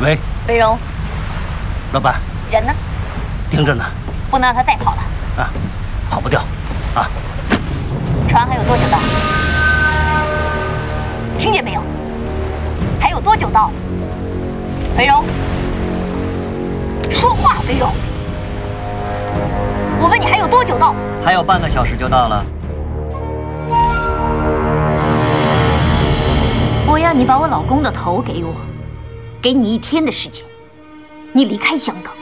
喂， 飞荣， 老板， 人呢？ 盯着呢， 不能让他再跑了。 啊，跑不掉，啊。 船还有多久到？听见没有？还有多久到？飞荣，说话，飞荣。我问你还有多久到？ 还有半个小时就到了。 我要你把我老公的头给我，给你1天的时间，你离开香港。